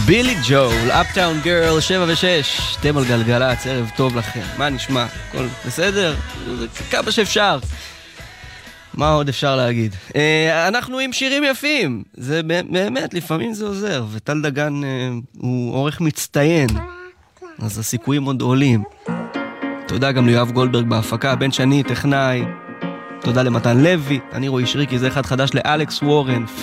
בילי ג'ול, אפטאון גרל, 7-6, אתם על גלגלצ, ערב טוב לכם. מה נשמע? הכל בסדר? כמה שאפשר. מה עוד אפשר להגיד? אנחנו עם שירים יפים. זה באמת, לפעמים זה עוזר. וטל דגן הוא עורך מצטיין. אז הסיכויים עוד עולים. תודה גם ליואב גולדברג בהפקה, בן שני, טכנאי. תודה למתן לוי. אני רועי שריקי, זה אחד חדש לאלכס וורן.